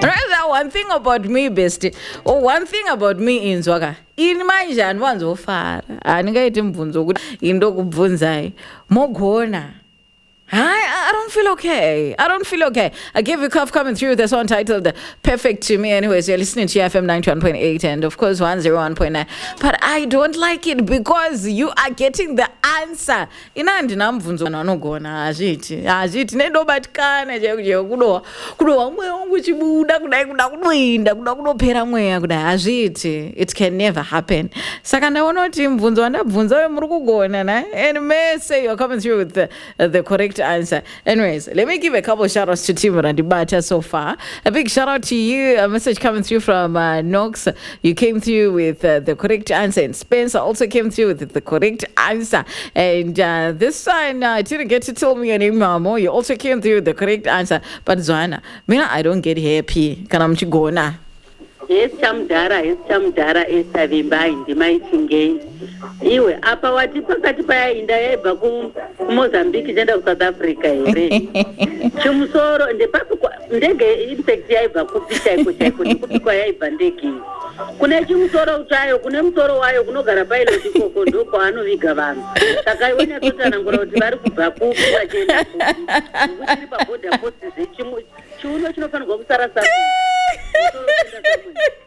Rather, one thing about me, bestie, or one thing about me in Zwaka, in manje andiwanzofara andingaiti mubvunzo wokuti indokubvunzai mogona. I don't feel okay. I don't feel okay. I gave you Cuff coming through with a song titled Perfect to Me. Anyways, you're listening to FM 91.8 and of course 101.9. But I don't like it because you are getting the answer. Inandina mvunzo nanogona azviti nedobatikana chekucheko kudowa mweya wangu chibuda kudai kuda kudoinda kuda kudopera mweya kudai azviti. It can never happen. Saka ndaona kuti mvunzo wandabvunza we muri kugona na and may say you're coming through with the correct answer. Anyways, let me give a couple of shout outs to Tim Randibata so far. A big shout out to you. A message coming through from Nox. You came through with the correct answer. And Spencer also came through with the correct answer. And this time, I didn't get to tell me your name, Mamo. You also came through with the correct answer. But Zoana, mina, I don't get happy. Kanamchi gona. Chamdara esavimba indimaitingei iwe apa wati pakati payainda yaibva kuMozambique chaenda kuSouth Africa here chimusoro ndege impact yaibva kupi chaiko ndikupi kwayaibva ndege kune chimusoro chayo kune musoro wayo kunogara pilot ikoko ndoko anoviga vanhu saka iwe nyatotsanangura kuti vari kubva kupi vachienda kupi kuti paborder post zvechiuno chinofanirwa kusara